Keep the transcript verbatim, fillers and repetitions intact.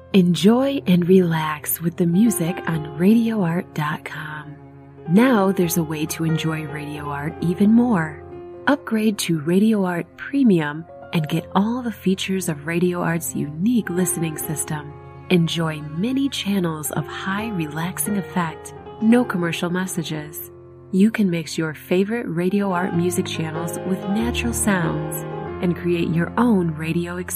Enjoy and relax with the music on radio art dot com. Now there's a way to enjoy Radio Art even more. Upgrade to Radio Art Premium and get all the features of Radio Art's unique listening system. Enjoy many channels of high relaxing effect, no commercial messages. You can mix your favorite Radio Art music channels with natural sounds and create your own radio experience.